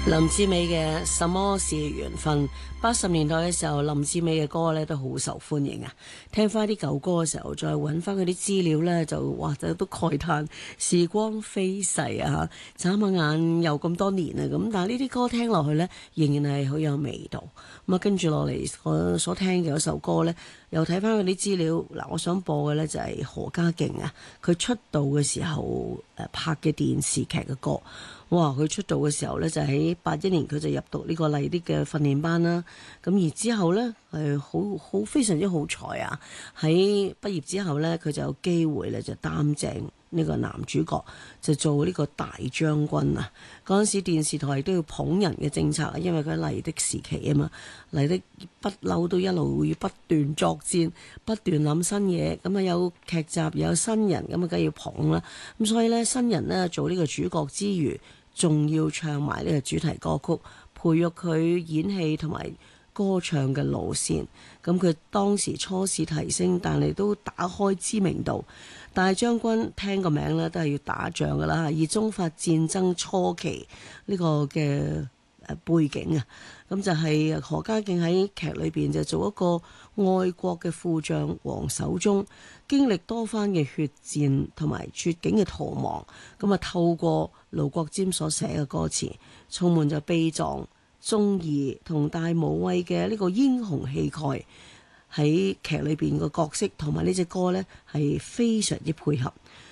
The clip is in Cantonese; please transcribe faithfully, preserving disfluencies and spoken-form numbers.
林志美嘅《什麼是緣分》，八十年代嘅時候，林志美嘅歌咧都好受歡迎啊！聽翻啲舊歌嘅時候，再揾翻佢啲資料咧，就哇就都慨嘆時光飛逝啊！眨下眼又咁多年啊！咁但係呢啲歌聽落去咧，仍然係好有味道。咁啊，跟住落嚟我所聽嘅嗰首歌咧，又睇翻佢啲資料嗱，我想播嘅咧就係何家勁啊！佢出道嘅時候誒拍嘅電視劇嘅歌。哇！佢出道嘅時候呢，就喺八一年佢就入讀呢個麗的嘅訓練班啦。咁而之後呢，係好好非常之好彩啊！喺畢業之後呢，佢就有機會咧就擔正呢個男主角，就做呢個大將軍啊！嗰陣時電視台都要捧人嘅政策，因為佢喺麗的時期啊嘛，麗的不嬲都一路會不斷作戰，不斷諗新嘢。咁啊有劇集又有新人，咁啊梗係要捧啦。咁所以呢，新人呢做呢個主角之餘，仲要唱埋呢個主題歌曲，培育佢演戲同埋歌唱嘅路線。咁佢當時初試提升，但係都打開知名度。大將軍聽個名咧，都係要打仗噶啦。而中法戰爭初期呢個嘅誒背景啊，咁就係何家勁喺劇裏邊就做一個愛國嘅副將黃守忠，經歷多番嘅血戰同埋絕境嘅逃亡，咁啊透過盧國沾所寫嘅歌詞，充滿咗悲壯、忠義同大無畏嘅呢個英雄氣概，喺劇裏邊個角色同埋呢隻歌呢係非常之配合。